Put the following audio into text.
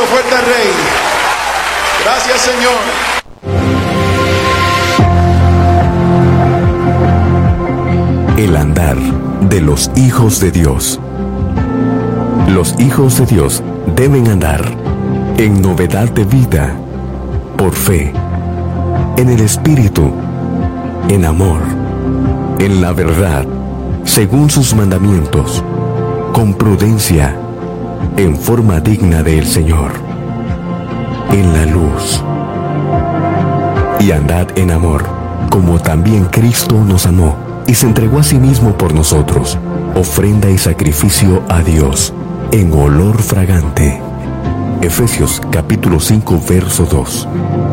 fuerte al Rey. Gracias, Señor. El andar de los hijos de Dios. Los hijos de Dios deben andar en novedad de vida, por fe, en el Espíritu, en amor, en la verdad, según sus mandamientos, con prudencia, en forma digna del Señor, en la luz. Y andad en amor, como también Cristo nos amó y se entregó a sí mismo por nosotros, ofrenda y sacrificio a Dios, en olor fragante. Efesios capítulo 5, verso 2.